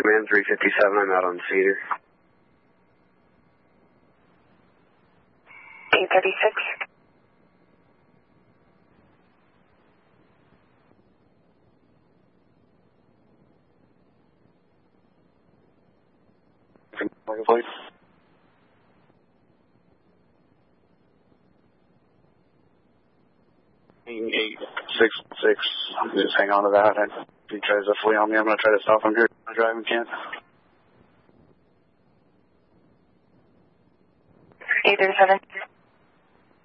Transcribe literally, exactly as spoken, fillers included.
Command three fifty-seven, I'm out on Cedar. eight thirty-six. Please. eight six six, just hang on to that. If he tries to flee on me, I'm going to try to stop him here. I'm driving, can't. eight thirty-seven.